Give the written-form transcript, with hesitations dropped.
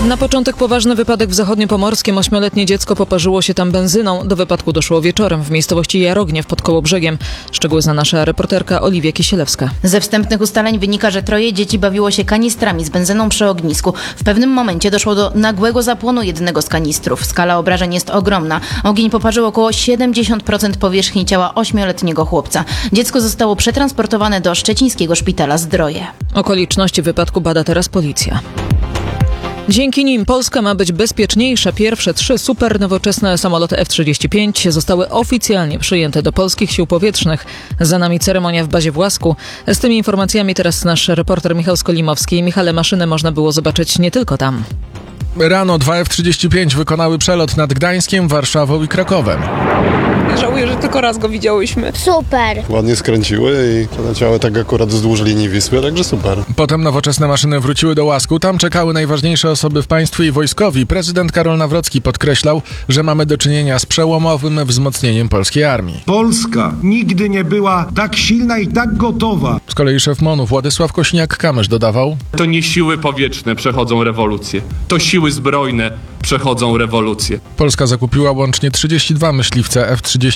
Na początek poważny wypadek w Zachodniopomorskiem. 8-letnie dziecko poparzyło się tam benzyną. Do wypadku doszło wieczorem w miejscowości Jarogniew pod Kołobrzegiem. Szczegóły zna nasza reporterka Oliwia Kisielewska. Ze wstępnych ustaleń wynika, że 3 dzieci bawiło się kanistrami z benzyną przy ognisku. W pewnym momencie doszło do nagłego zapłonu jednego z kanistrów. Skala obrażeń jest ogromna. Ogień poparzył około 70% powierzchni ciała 8-letniego chłopca. Dziecko zostało przetransportowane do szczecińskiego szpitala Zdroje. Okoliczności wypadku bada teraz policja. Dzięki nim Polska ma być bezpieczniejsza. Pierwsze 3 supernowoczesne samoloty F-35 zostały oficjalnie przyjęte do polskich sił powietrznych. Za nami ceremonia w bazie w Łasku. Z tymi informacjami teraz nasz reporter Michał Skolimowski. Michale, maszynę można było zobaczyć nie tylko tam. Rano 2 F-35 wykonały przelot nad Gdańskiem, Warszawą i Krakowem. Żałuję, że tylko raz go widziałyśmy. Super! Ładnie skręciły i poleciały tak akurat wzdłuż linii Wisły, także super. Potem nowoczesne maszyny wróciły do Łasku. Tam czekały najważniejsze osoby w państwie i wojskowi. Prezydent Karol Nawrocki podkreślał, że mamy do czynienia z przełomowym wzmocnieniem polskiej armii. Polska nigdy nie była tak silna i tak gotowa. Z kolei szef MON-u Władysław Kosiniak-Kamysz dodawał: To nie siły powietrzne przechodzą rewolucję, to siły zbrojne przechodzą rewolucję. Polska zakupiła łącznie 32 myśliwce F-35